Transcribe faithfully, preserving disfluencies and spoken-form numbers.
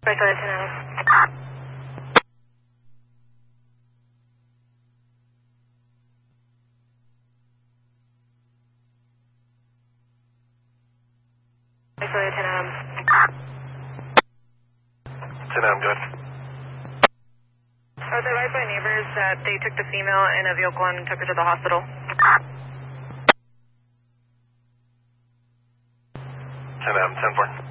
Right, go ahead, ten Adam. Right, go ahead, ten Adam. ten Adam, go ahead. Oh, they're right by neighbors that they took the female in a vehicle and took her to the hospital. ten Adam, ten four.